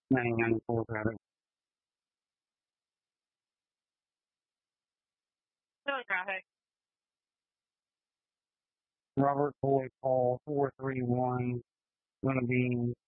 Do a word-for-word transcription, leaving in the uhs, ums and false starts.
ninety ninety-four traffic. Philly traffic. Robert Boyd Paul four three one. Gonna be